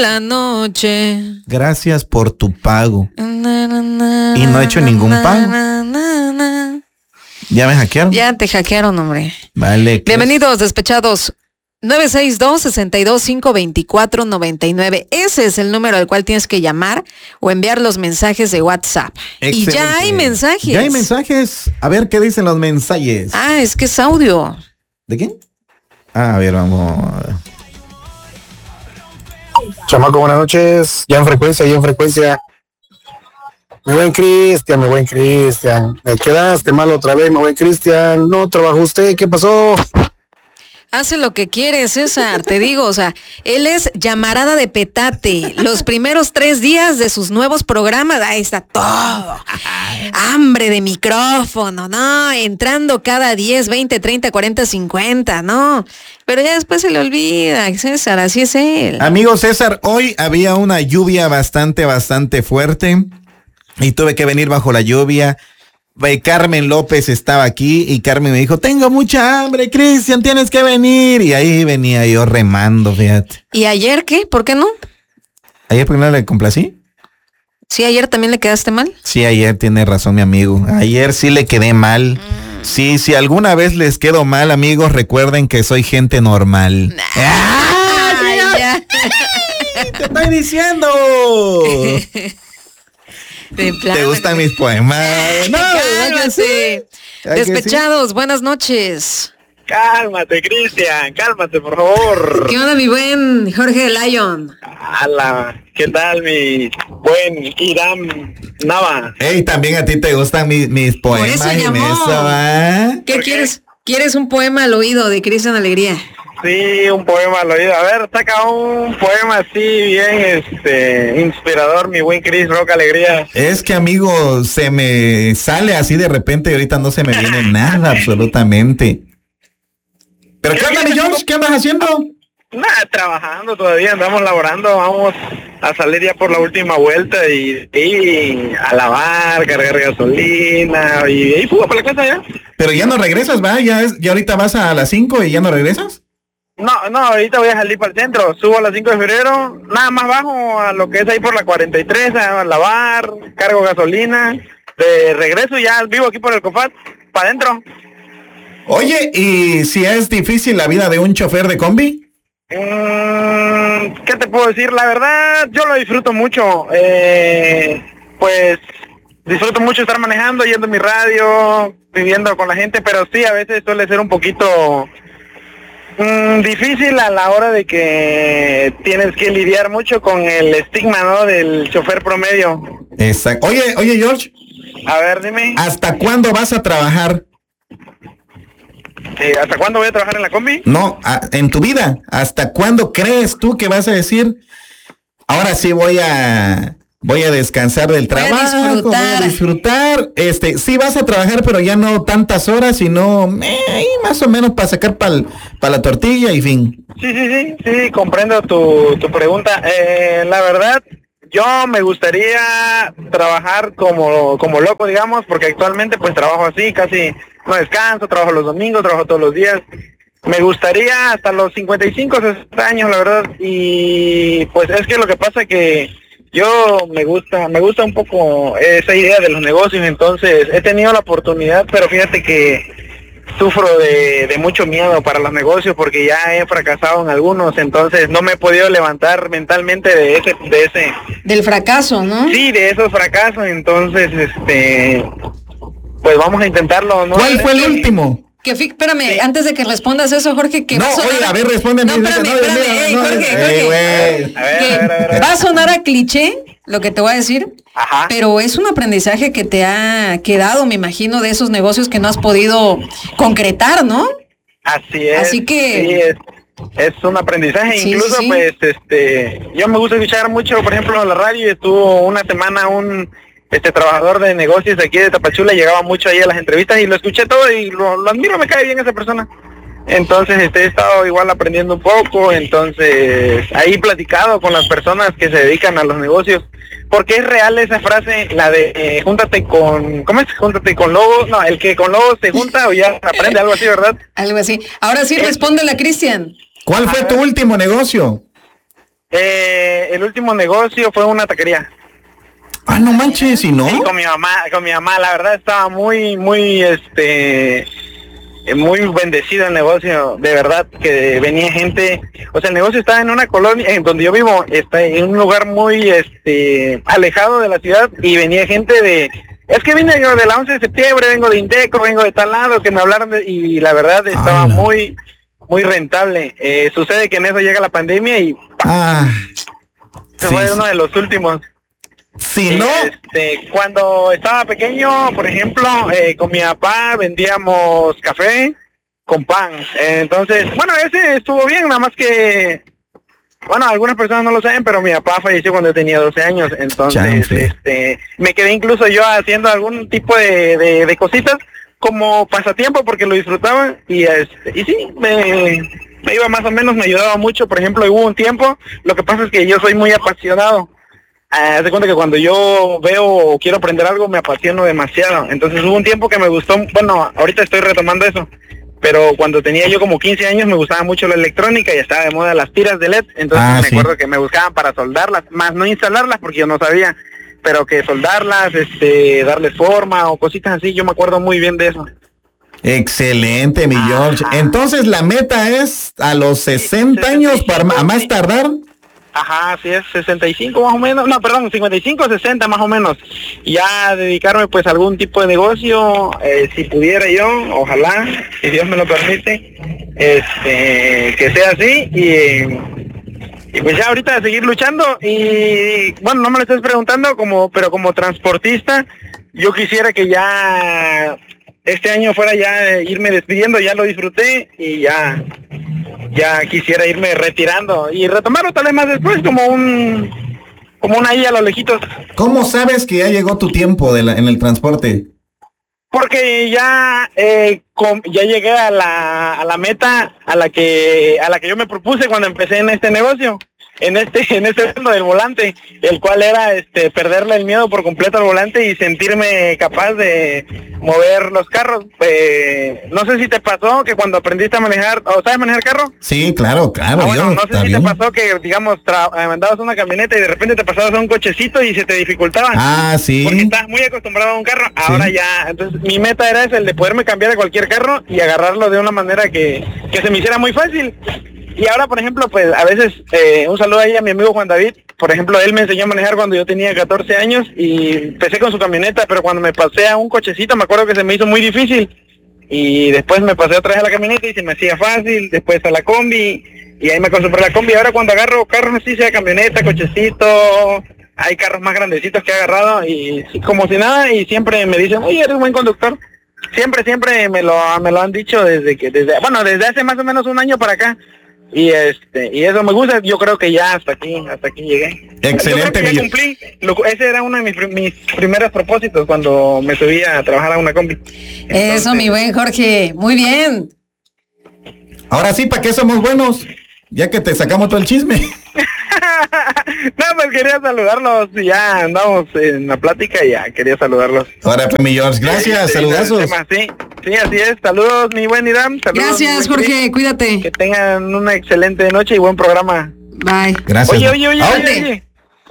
la noche. Gracias por tu pago. Y no he hecho ningún pago. ¿Ya me hackearon? Ya te hackearon, hombre. Vale. Bienvenidos, despechados. 962-524-99. Ese es el número al cual tienes que llamar o enviar los mensajes de WhatsApp. Excelente. Y ya hay mensajes. Ya hay mensajes. A ver qué dicen los mensajes. Ah, es que es audio. ¿De quién? A ver, vamos. Chamaco, buenas noches. Ya en frecuencia. Mi buen Cristian. Me quedaste mal otra vez, mi buen Cristian. No trabajó usted, ¿qué pasó? Hace lo que quiere, César, te digo, o sea, él es llamarada de petate. Los primeros 3 días de sus nuevos programas, ahí está todo. Hambre de micrófono, ¿no? Entrando cada 10, 20, 30, 40, 50, ¿no? Pero ya después se le olvida, César, así es él. Amigo César, hoy había una lluvia bastante fuerte y tuve que venir bajo la lluvia. Carmen López estaba aquí y Carmen me dijo, tengo mucha hambre, Cristian, tienes que venir. Y ahí venía yo remando, fíjate. ¿Y ayer qué? ¿Por qué no? ¿Ayer primero le complací? ¿Sí, ayer también le quedaste mal? Sí, ayer tiene razón mi amigo. Ayer sí le quedé mal. Sí, si alguna vez les quedo mal, amigos, recuerden que soy gente normal. Ay, ya. ¡Te estoy diciendo! ¿Te gustan mis poemas? No, cálmate. Despechados, buenas noches. Cálmate, Cristian, cálmate, por favor. ¿Qué onda, mi buen Jorge Lyon? Hola, ¿qué tal, mi buen Irán Nava? Ey, también a ti te gustan mis poemas. Por eso llamó. En eso, ¿eh? ¿Qué quieres? ¿Quieres un poema al oído de Cristian Alegría? Sí, un poema al oído. A ver, saca un poema así bien inspirador, mi buen Cris Roca Alegría. Es que, amigo, se me sale así de repente y ahorita no se me viene nada, absolutamente. ¿Pero qué onda, mi Jones? ¿Qué andas haciendo? Nada, trabajando todavía, andamos laborando, vamos a salir ya por la última vuelta y a lavar, cargar gasolina y fuga para la casa ya. Pero ya no regresas, ¿va? Ya ahorita vas a las 5 y ya no regresas. No, ahorita voy a salir para el centro, subo a las 5 de febrero, nada más bajo a lo que es ahí por la 43, a lavar, cargo gasolina, de regreso ya vivo aquí por el Cofat, para adentro. Oye, ¿y si es difícil la vida de un chofer de combi? ¿Qué te puedo decir? La verdad, yo lo disfruto mucho, pues disfruto mucho estar manejando, yendo a mi radio, viviendo con la gente, pero sí, a veces suele ser un poquito difícil a la hora de que tienes que lidiar mucho con el estigma, ¿no? Del chofer promedio. Exacto. Oye, George. A ver, dime. ¿Hasta cuándo vas a trabajar? ¿Hasta cuándo voy a trabajar en la combi? No, en tu vida. ¿Hasta cuándo crees tú que vas a decir, ahora sí voy a descansar del trabajo, voy a disfrutar? Sí vas a trabajar, pero ya no tantas horas, sino más o menos para sacar para la tortilla y fin. Sí, comprendo tu pregunta. La verdad, yo me gustaría trabajar como loco, digamos, porque actualmente pues trabajo así, casi no descanso, trabajo los domingos, trabajo todos los días. Me gustaría hasta los 55, 60 años, la verdad, y pues es que lo que pasa que yo me gusta un poco esa idea de los negocios, entonces he tenido la oportunidad, pero fíjate que sufro de mucho miedo para los negocios porque ya he fracasado en algunos, entonces no me he podido levantar mentalmente de ese del fracaso, ¿no? Sí, de esos fracasos, entonces pues vamos a intentarlo, ¿no? ¿Cuál fue el último? Espérame, sí. Antes de que respondas eso, Jorge, que no, oye, a ver, respóndeme. No, espérame, Jorge. Va a sonar a cliché lo que te voy a decir, ajá, pero es un aprendizaje que te ha quedado, me imagino, de esos negocios que no has podido concretar, ¿no? Así es. Así que... Sí, es un aprendizaje, sí, incluso sí. Pues, yo me gusta escuchar mucho, por ejemplo, la radio, y estuvo una semana un trabajador de negocios aquí de Tapachula, llegaba mucho ahí a las entrevistas y lo escuché todo y lo admiro, me cae bien esa persona. Entonces he estado igual aprendiendo un poco, entonces ahí platicado con las personas que se dedican a los negocios, porque es real esa frase, la de júntate con, ¿cómo es? Júntate con lobos, no, el que con lobos se junta o ya aprende, algo así, ¿verdad? Algo así. Ahora sí, respóndele a Cristian. ¿Cuál fue tu último negocio? El último negocio fue una taquería. Ah, no manches, ¿y no? Sí, con mi mamá, la verdad estaba muy bendecido el negocio, de verdad que venía gente, o sea, el negocio estaba en una colonia, en donde yo vivo, está en un lugar muy alejado de la ciudad, y venía gente es que vine yo de la 11 de septiembre, vengo de Indeco, vengo de tal lado, que me hablaron y la verdad estaba muy rentable. Sucede que en eso llega la pandemia y fue uno de los últimos. Sí, ¿no? Cuando estaba pequeño, por ejemplo, con mi papá vendíamos café con pan. Entonces, bueno, ese estuvo bien, nada más que, bueno, algunas personas no lo saben, pero mi papá falleció cuando yo tenía 12 años. Entonces, me quedé incluso yo haciendo algún tipo de cositas como pasatiempo porque lo disfrutaba y sí, me iba más o menos, me ayudaba mucho. Por ejemplo, hubo un tiempo, lo que pasa es que yo soy muy apasionado. Haz de cuenta que cuando yo veo o quiero aprender algo me apasiono demasiado. Entonces hubo un tiempo que me gustó, bueno, ahorita estoy retomando eso, pero cuando tenía yo como 15 años me gustaba mucho la electrónica y estaba de moda las tiras de LED. Entonces me acuerdo que me buscaban para soldarlas, más no instalarlas porque yo no sabía, pero que soldarlas, darles forma o cositas así. Yo me acuerdo muy bien de eso. Excelente, mi George. Entonces la meta es a los 60 años para a más tardar. Ajá, así es, 65 más o menos, no, perdón, 55, 60 más o menos, ya dedicarme pues a algún tipo de negocio, si pudiera yo, ojalá, si Dios me lo permite, que sea así, y pues ya ahorita seguir luchando, y bueno, no me lo estés preguntando, pero como transportista, yo quisiera que ya este año fuera ya irme despidiendo, ya lo disfruté, y ya quisiera irme retirando y retomarlo tal vez más después como una ahí a lo lejitos. ¿Cómo sabes que ya llegó tu tiempo en el transporte? Porque ya llegué a la meta a la que yo me propuse cuando empecé en este negocio, en este mundo del volante, el cual era perderle el miedo por completo al volante y sentirme capaz de mover los carros. No sé si te pasó que cuando aprendiste a manejar, ¿o sabes manejar carro? Sí, claro. Bueno, no sé si te pasó que, digamos, andabas una camioneta y de repente te pasabas a un cochecito y se te dificultaba. Ah, sí. Porque estás muy acostumbrado a un carro. Ahora ya, entonces mi meta era esa, el de poderme cambiar de cualquier carro y agarrarlo de una manera que se me hiciera muy fácil. Y ahora, por ejemplo, pues a veces, un saludo ahí a mi amigo Juan David. Por ejemplo, él me enseñó a manejar cuando yo tenía 14 años y empecé con su camioneta, pero cuando me pasé a un cochecito me acuerdo que se me hizo muy difícil. Y después me pasé otra vez a la camioneta y se me hacía fácil, después a la combi, y ahí me acostumbré a la combi. Ahora cuando agarro carros así, sea camioneta, cochecito, hay carros más grandecitos que he agarrado y como si nada, y siempre me dicen, oye, eres un buen conductor. Siempre me lo han dicho desde hace más o menos un año para acá. Y eso me gusta. Yo creo que ya hasta aquí llegué. Excelente. Ya cumplí. Ese era uno de mis primeros propósitos cuando me subí a trabajar a una combi. Entonces, eso, mi buen Jorge, muy bien. Ahora sí, ¿para qué somos buenos? Ya que te sacamos todo el chisme. No, pues quería saludarlos. Ya andamos en la plática y ya quería saludarlos. Ahora, pues, mi George, gracias, saludazos. Sí, así es. Saludos, mi buen Idam. Saludos, gracias, Jorge, Chris. Cuídate. Que tengan una excelente noche y buen programa. Bye. Gracias. Oye.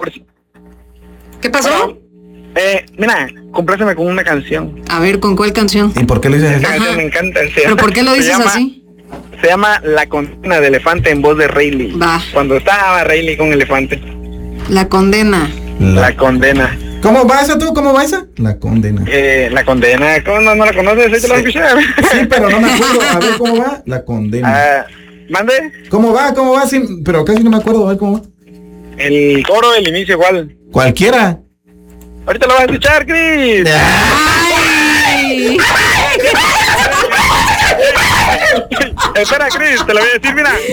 ¿Qué pasó? Mira, compláceme con una canción. A ver, ¿con cuál canción? ¿Y por qué lo dices así? Esa canción me encanta. ¿Pero por qué lo dices así? Se llama La Condena de Elefante en voz de Rayleigh. Va. Cuando estaba Rayleigh con Elefante. La Condena. La Condena. ¿Cómo va esa tú? ¿Cómo va esa? La Condena. La Condena. ¿Cómo no la conoces? ¿Sí te la escuché? Sí, pero no me acuerdo. A ver, ¿cómo va? La Condena. ¿Mande? ¿Cómo va? Sí, pero casi no me acuerdo. A ver, ¿cómo va? El coro, el inicio igual. Cualquiera. Ahorita lo vas a escuchar, Chris. ¡Ay! Espera, Chris, te lo voy a decir, mira,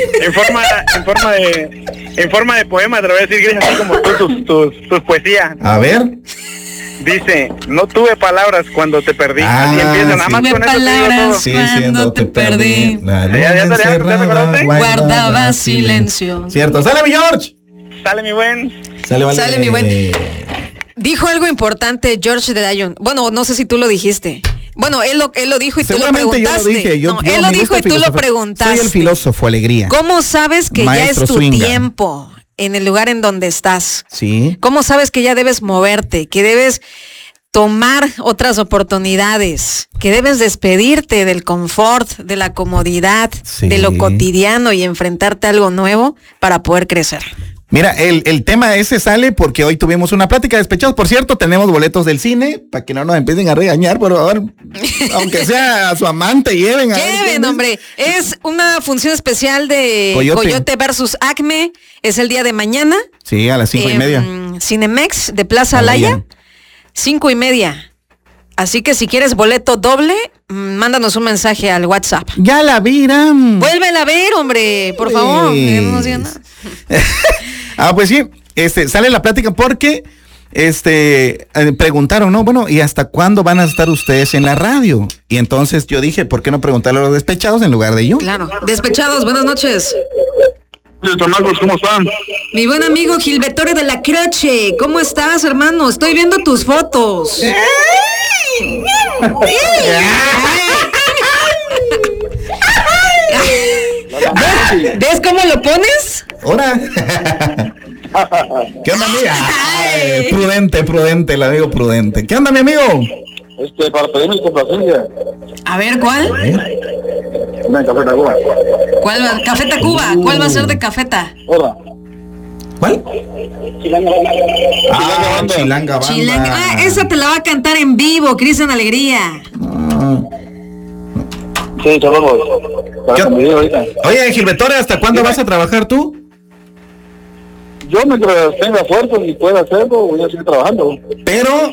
en forma de poema, te lo voy a decir, Chris, así como tus poesías. A ver. Dice, no tuve palabras cuando te perdí. Así empieza, nada más con eso te digo todo. Sí, cuando te perdí. ¿Ya guardaba silencio. Cierto, sale mi George. Sale mi buen. Sale mi buen. Dijo algo importante George de Lyon. Bueno, no sé si tú lo dijiste. Bueno, él lo dijo y tú lo preguntaste. Él lo dijo y tú lo preguntaste. Soy el filósofo, alegría. ¿Cómo sabes que Maestro ya es tu tiempo? en el lugar en donde estás? Sí. ¿Cómo sabes que ya debes moverte, que debes tomar otras oportunidades, que debes despedirte del confort, de la comodidad, de lo cotidiano y enfrentarte a algo nuevo para poder crecer? Mira, el tema ese sale porque hoy tuvimos una plática de despechados. Por cierto, tenemos boletos del cine para que no nos empiecen a regañar, por favor. Aunque sea a su amante, lleven. Lleven, hombre. Es una función especial de Coyote versus Acme. Es el día de mañana. Sí, a las 5:30. Cinemex de Plaza Alaya, 5:30. Así que si quieres boleto doble, mándanos un mensaje al WhatsApp. Ya la viran. Vuélvela a ver, hombre, por favor. No nos digan nada. Pues sí, sale la plática porque preguntaron, ¿no? Bueno, ¿y hasta cuándo van a estar ustedes en la radio? Y entonces yo dije, ¿por qué no preguntarle a los despechados en lugar de yo? Claro. Despechados, buenas noches. Marcos, ¿cómo están? Mi buen amigo Gilbertore de la Croce, ¿cómo estás, hermano? Estoy viendo tus fotos. ¿Ves cómo lo pones? Ahora. ¿Qué onda, amiga? Prudente, el amigo prudente. ¿Qué onda, mi amigo? Para pedir mi complacencia. A ver, ¿cuál? Una Café Tacuba. ¿Cuál va? Café Tacuba. ¿Cuál va a ser de Café Tacuba? Hola. ¿Cuál? Chilanga Banda. Esa te la va a cantar en vivo, Cristian Alegría. Sí, chavos. Oye, Gilbertore, ¿hasta cuándo vas a trabajar tú? Yo mientras tenga fuerzas y pueda hacerlo, voy a seguir trabajando. Pero...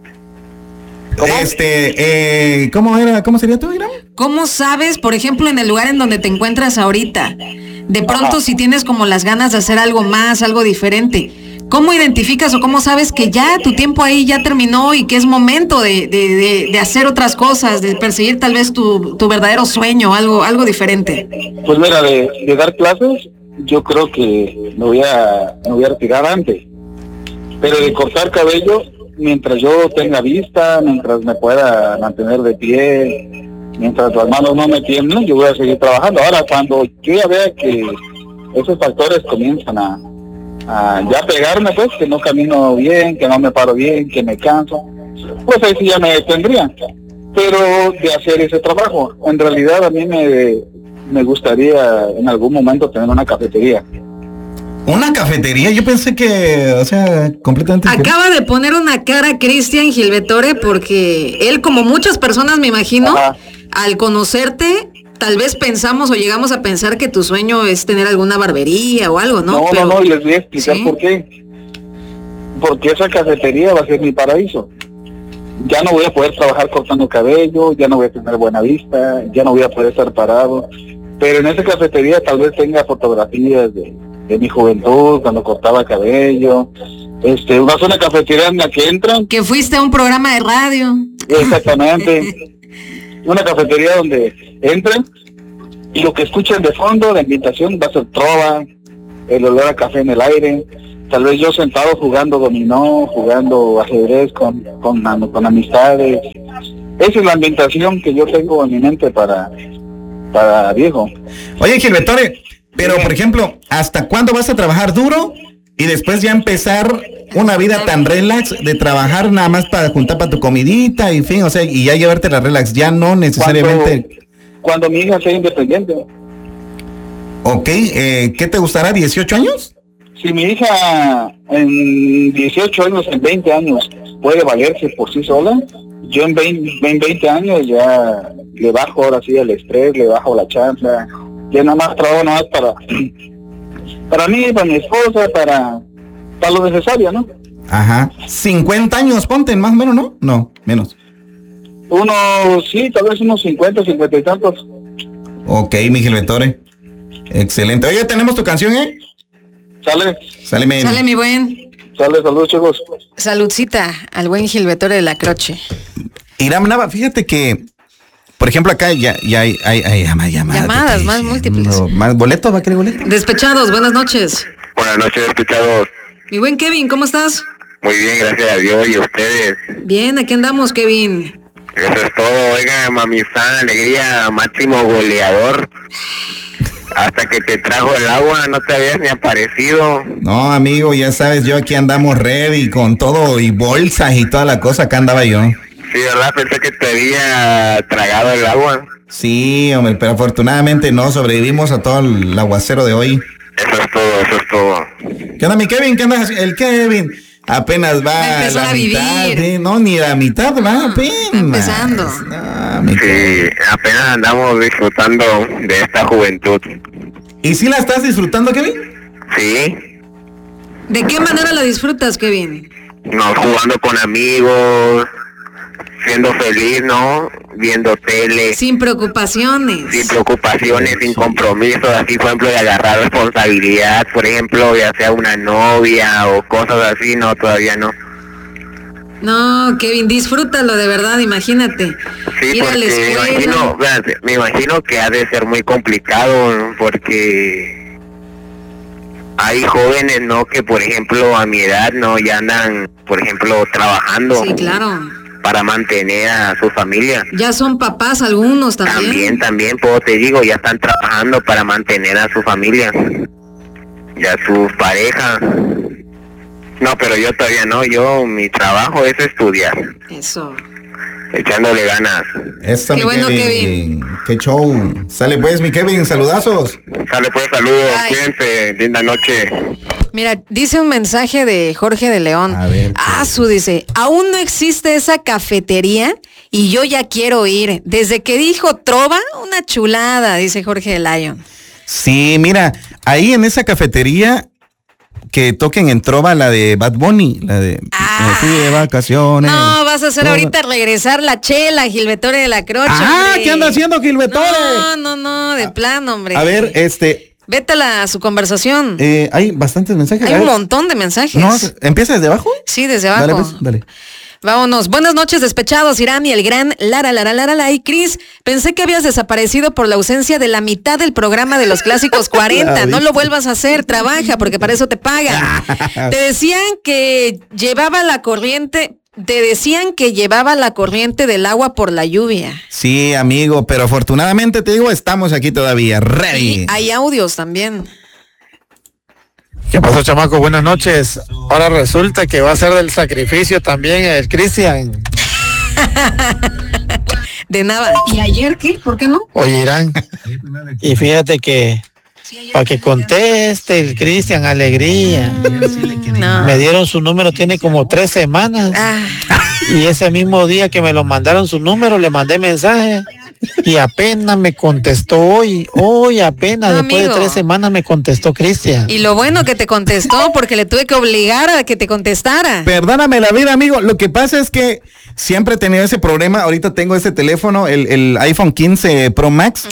¿cómo sería tu Iram? ¿Cómo sabes, por ejemplo, en el lugar en donde te encuentras ahorita? De pronto, si tienes como las ganas de hacer algo más, algo diferente, ¿cómo identificas o cómo sabes que ya tu tiempo ahí ya terminó y que es momento de hacer otras cosas, de perseguir tal vez tu verdadero sueño, algo diferente? Pues mira, de dar clases, yo creo que me voy a retirar antes. Pero de cortar cabello, mientras yo tenga vista, mientras me pueda mantener de pie, mientras las manos no me tiemblen, yo voy a seguir trabajando. Ahora, cuando yo ya vea que esos factores comienzan a ya pegarme, pues, que no camino bien, que no me paro bien, que me canso, pues ahí sí ya me detendría. Pero de hacer ese trabajo, en realidad a mí me gustaría en algún momento tener una cafetería. ¿Una cafetería? Yo pensé que, completamente... Acaba de poner una cara Cristian Gilbertore porque él, como muchas personas, me imagino, al conocerte, tal vez pensamos o llegamos a pensar que tu sueño es tener alguna barbería o algo, ¿no? No, les voy a explicar por qué. Porque esa cafetería va a ser mi paraíso. Ya no voy a poder trabajar cortando cabello, ya no voy a tener buena vista, ya no voy a poder estar parado. Pero en esa cafetería tal vez tenga fotografías de mi juventud, cuando cortaba cabello, una zona cafetería en la que entran. Que fuiste a un programa de radio. Exactamente. Una cafetería donde entren y lo que escuchen de fondo, de ambientación, va a ser trova, el olor a café en el aire, tal vez yo sentado jugando dominó, jugando ajedrez con amistades. Esa es la ambientación que yo tengo en mi mente para viejo. Oye, Gilbertore, pero por ejemplo, ¿hasta cuándo vas a trabajar duro y después ya empezar una vida tan relax de trabajar nada más para juntar para tu comidita y fin, y ya llevarte la relax, ya no necesariamente? Cuando mi hija sea independiente. Ok, ¿qué te gustará? ¿18 años? Si mi hija en 18 años, en 20 años puede valerse por sí sola, yo en 20 años ya le bajo ahora sí el estrés, le bajo la chamba, ya nada más trabajo nada más para mí, para mi esposa, para lo necesario, ¿no? Ajá. 50 años, ponte, más o menos, ¿no? No, menos. Sí, tal vez unos 50 y tantos. Ok, mi Gilbertore. Excelente. Oye, tenemos tu canción, ¿eh? Sale, mi buen. Saludos, chicos. Saludcita al buen Gilbertore de la Croce. Iram Nava, fíjate que, por ejemplo, acá ya hay llamadas. Más múltiples. No, ¿más boletos? ¿Va a querer boletos? Despechados, buenas noches. Buenas noches, despechados. Mi buen Kevin, ¿cómo estás? Muy bien, gracias a Dios. ¿Y ustedes? Bien, aquí andamos, Kevin. Eso es todo. Oiga, Mami Fan, alegría, máximo goleador. hasta que te trajo el agua no te habías ni aparecido. No, amigo, ya sabes, yo aquí andamos ready con todo y bolsas y toda la cosa, acá andaba yo. Sí, ¿verdad? Pensé que te había tragado el agua. Sí, hombre, pero afortunadamente no, sobrevivimos a todo el aguacero de hoy. Eso es todo. ¿Qué onda, mi Kevin? ¿Qué andas haciendo? El Kevin apenas va empezó la a mitad, vivir. no, ni la mitad va apenas. Empezando. No, mi Sí, Kevin. apenas andamos disfrutando de esta juventud. ¿Y si la estás disfrutando, Kevin? Sí, ¿De qué manera la disfrutas, Kevin? jugando con amigos, siendo feliz, ¿no? Viendo tele. Sin preocupaciones. Sin preocupaciones, sin compromisos, así por ejemplo de agarrar responsabilidad, por ejemplo, ya sea una novia o cosas así, no, todavía no. No, Kevin, disfrútalo de verdad, imagínate. Sí, Ir a la porque escuela. me imagino que ha de ser muy complicado, ¿no? Porque hay jóvenes, ¿no? Que por ejemplo a mi edad, ¿no? Ya andan, por ejemplo, trabajando. Sí, claro. Para mantener a su familia. Ya son papás algunos también. También, pues te digo, ya están trabajando para mantener a su familia y a sus parejas. No, pero yo todavía no, mi trabajo es estudiar, Eso. echándole ganas. Eso, Qué mi bueno, Kevin. Kevin. Qué show. Sale pues, mi Kevin, saludazos. Sale pues, saludos, Bye. cuídense, linda noche. Mira, dice un mensaje de Jorge de León. A ver, Dice, aún no existe esa cafetería y yo ya quiero ir. Desde que dijo Trova, una chulada, dice Jorge de León. Sí, mira, ahí en esa cafetería que toquen en Trova la de Bad Bunny, la de me fui de vacaciones. No, vas a hacer ahorita regresar la chela, Gilbertore de la Croce. hombre. ¿Qué anda haciendo Gilbertore? No, de plano, hombre. A ver, Vete a su conversación. hay bastantes mensajes. Hay A un ver. montón de mensajes. No, ¿empieza desde abajo? Sí, desde abajo. Dale, pues, dale. Vámonos. Buenas noches, despechados. Irán y el gran Lara. Y Cris, pensé que habías desaparecido por la ausencia de la mitad del programa de los clásicos 40. No lo vuelvas a hacer, trabaja, porque para eso te pagan. Te decían que llevaba la corriente del agua por la lluvia. Sí, amigo, pero afortunadamente te digo, estamos aquí todavía, ready. Y hay audios también. ¿Qué pasó, chamaco? Buenas noches. Ahora resulta que va a ser del sacrificio también el Cristian. De nada. ¿Y ayer qué? ¿Por qué no? Oye, Irán. Y fíjate que para que conteste el Cristian, alegría. No. Me dieron su número, tiene como 3 semanas. Y ese mismo día que me lo mandaron su número, le mandé mensaje. Y apenas me contestó hoy apenas, No, después amigo. de 3 semanas me contestó Cristian. Y lo bueno que te contestó, porque le tuve que obligar a que te contestara. Perdóname la vida, amigo. Lo que pasa es que siempre he tenido ese problema. Ahorita tengo ese teléfono, el iPhone 15 Pro Max.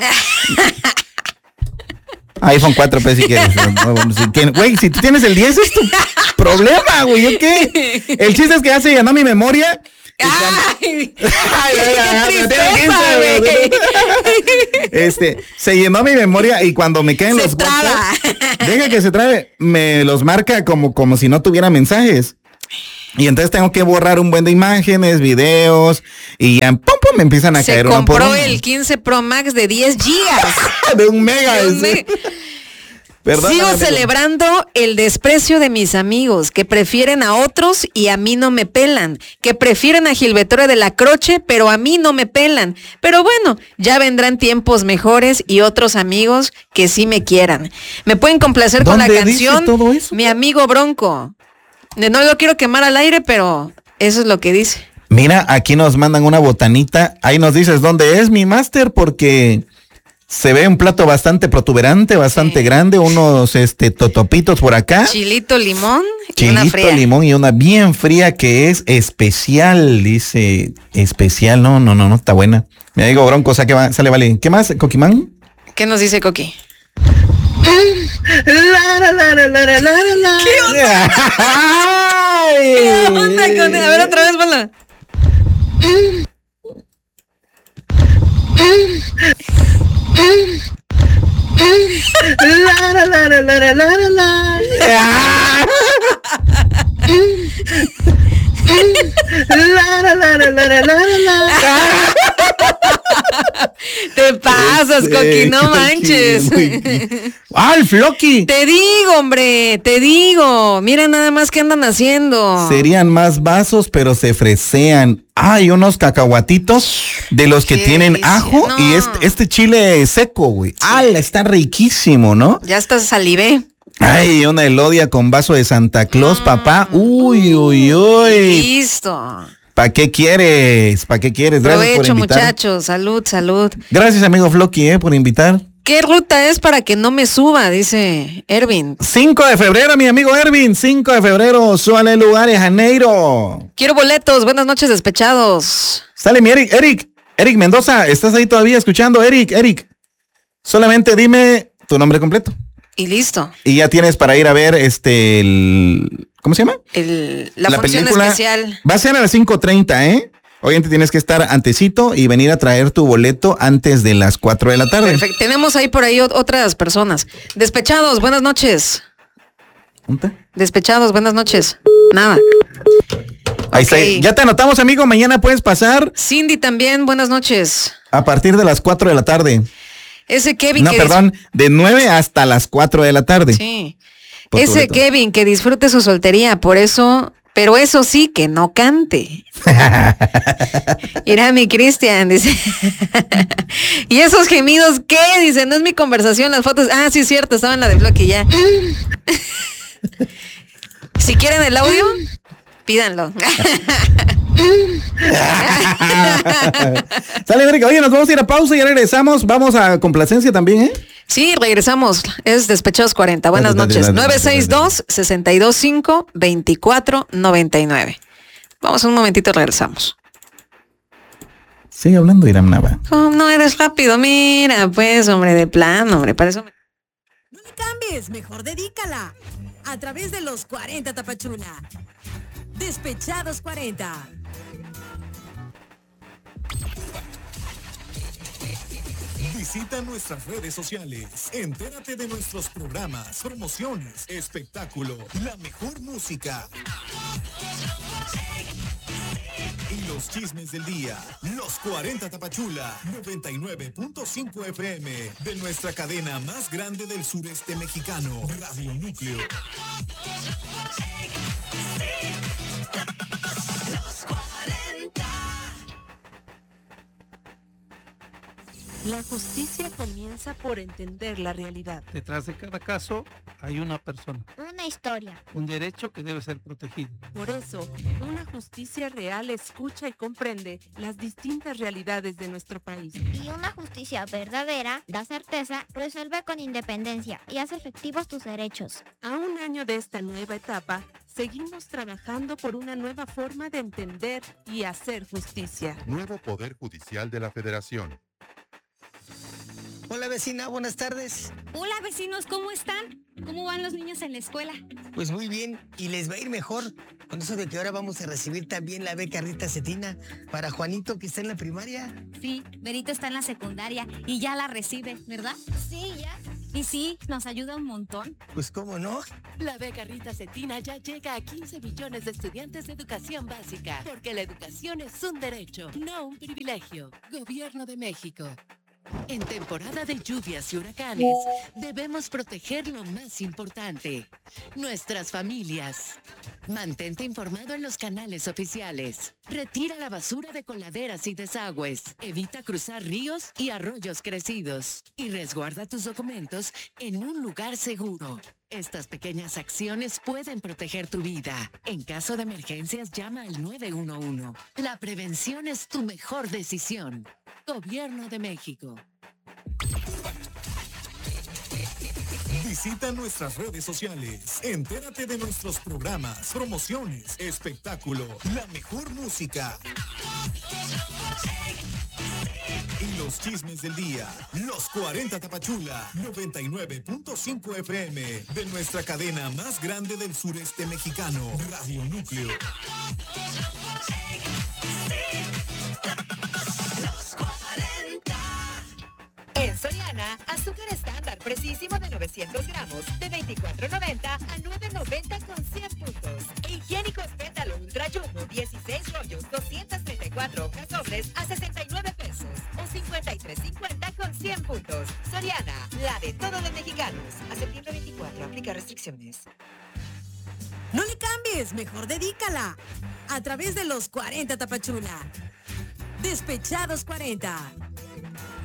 iPhone 4P si quieres. Güey, si tú tienes el 10 es tu problema, güey. ¿Yo qué? El chiste es que ya se llenó mi memoria. ¡Ay! Qué tristeza, se llenó mi memoria y cuando me queden los WhatsApp, deja que se trabe, me los marca como si no tuviera mensajes. Y entonces tengo que borrar un buen de imágenes, videos, y ya pum, me empiezan a caer uno por compró uno. el 15 Pro Max de 10 gigas. De un mega. Perdóname, Sigo amigo. celebrando el desprecio de mis amigos, que prefieren a otros y a mí no me pelan, que prefieren a Gilbertore de la Croce, pero a mí no me pelan. Pero bueno, ya vendrán tiempos mejores y otros amigos que sí me quieran. Me pueden complacer con la ¿Dónde dice canción todo eso? Mi amigo Bronco. No lo quiero quemar al aire, pero eso es lo que dice. Mira, aquí nos mandan una botanita. Ahí nos dices dónde es mi máster, porque se ve un plato bastante protuberante, bastante grande, unos totopitos por acá. Chilito, limón y una Chilito, fría. limón y una bien fría que es especial, dice especial. No, está buena. Me digo Bronco, o sea que sale, vale. ¿Qué más, Coquimán? ¿Qué nos dice Coqui? ¿Qué ¿Qué onda con él? A ver, otra vez, ponla. Te pasas, Coqui, no manches. El Floqui. Te digo, hombre, te digo. Mira nada más qué andan haciendo. Serían más vasos, pero se fresean. Hay unos cacahuatitos de los que tienen ajo y este chile seco, güey. Está riquísimo, ¿no? Ya hasta salivé. Ay, una elodia con vaso de Santa Claus, papá. Uy. Listo. ¿Para qué quieres? Gracias Provecho, por invitar. muchachos. Salud. Gracias, amigo Floqui, por invitar. ¿Qué ruta es para que no me suba? Dice Ervin. 5 de febrero, mi amigo Ervin. 5 de febrero, súbale el lugar de Janeiro. Quiero boletos. Buenas noches, despechados. Sale mi Eric Mendoza. ¿Estás ahí todavía escuchando? Eric. Solamente dime tu nombre completo. Y listo. Y ya tienes para ir a ver ¿cómo se llama? La función película especial. Va a ser a las 5:30, ¿eh? Obviamente tienes que estar antecito y venir a traer tu boleto antes de las 4 de la tarde. Perfecto. Tenemos ahí por ahí otras personas. Despechados, buenas noches. Despechados, buenas noches. Nada. Ahí está. Ya te anotamos, amigo. Mañana puedes pasar. Cindy también, buenas noches. A partir de las 4 de la tarde. Ese Kevin. De 9 hasta las 4 de la tarde. Sí. Ese Kevin que disfrute su soltería, pero eso sí, que no cante. Irá mi Cristian, dice. ¿Y esos gemidos qué? Dice, no es mi conversación, las fotos. Ah, sí, es cierto, estaba en la de bloque ya. Si quieren el audio, pídanlo. Sale, Eric. Oye, nos vamos a ir a pausa y ya regresamos. Vamos a complacencia también, ¿eh? Sí, regresamos. Es Despechados 40. Buenas noches. 962-62-5-2499. Vamos un momentito, regresamos. Sigue hablando, Iram Nava. ¿Cómo no eres rápido? Mira, pues, hombre, de plano, hombre, para eso. No le cambies, mejor dedícala. A través de los 40 Tapachula. Despechados 40. Visita nuestras redes sociales. Entérate de nuestros programas, promociones, espectáculo, la mejor música y los chismes del día. Los 40 Tapachula, 99.5 FM, de nuestra cadena más grande del sureste mexicano, Radio Núcleo. La justicia comienza por entender la realidad. Detrás de cada caso hay una persona. Una historia. Un derecho que debe ser protegido. Por eso, una justicia real escucha y comprende las distintas realidades de nuestro país. Y una justicia verdadera da certeza, resuelve con independencia y hace efectivos tus derechos. A un año de esta nueva etapa, seguimos trabajando por una nueva forma de entender y hacer justicia. Nuevo Poder Judicial de la Federación. Hola vecina, buenas tardes. Hola vecinos, ¿cómo están? ¿Cómo van los niños en la escuela? Pues muy bien, y les va a ir mejor con eso de que ahora vamos a recibir también la beca Rita Cetina para Juanito que está en la primaria. Sí, Benito está en la secundaria y ya la recibe, ¿verdad? Sí, ya. Y sí, nos ayuda un montón. Pues cómo no. La beca Rita Cetina ya llega a 15 millones de estudiantes de educación básica, porque la educación es un derecho, no un privilegio. Gobierno de México. En temporada de lluvias y huracanes, debemos proteger lo más importante, nuestras familias. Mantente informado en los canales oficiales. Retira la basura de coladeras y desagües. Evita cruzar ríos y arroyos crecidos. Y resguarda tus documentos en un lugar seguro. Estas pequeñas acciones pueden proteger tu vida. En caso de emergencias, llama al 911. La prevención es tu mejor decisión. Gobierno de México. Visita nuestras redes sociales. Entérate de nuestros programas, promociones, espectáculo, la mejor música y los chismes del día. Los 40 Tapachula, 99.5 FM, de nuestra cadena más grande del sureste mexicano, Radio Núcleo. En Soriana, azúcar estándar precisísimo de 900 gramos, de $24.90 a $9.90 con 100 puntos. E higiénicos Pétalo Ultra Jumbo, 16 rollos, 234 hojas dobles a 69 pesos o 53.50 con 100 puntos. Soriana, la de todos los mexicanos. A septiembre 24, aplica restricciones. No le cambies, mejor dedícala. A través de los 40 Tapachula. Despechados 40.